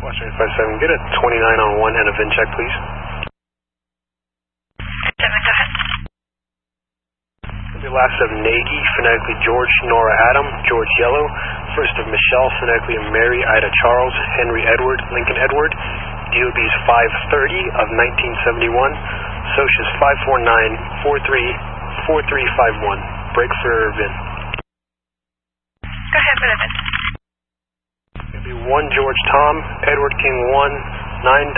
Western 57, get a 29 on 1 and a VIN check, please. 7, go ahead. The last of Nagy, phonetically George, Nora Adam, George Yellow. First of Michelle, phonetically Mary, Ida Charles, Henry Edward, Lincoln Edward. DOB is 530 of 1971. Soch is 549-43-4351. Break for VIN. Go ahead for the VIN. It'll be 1 George Tom, Edward King 1, 9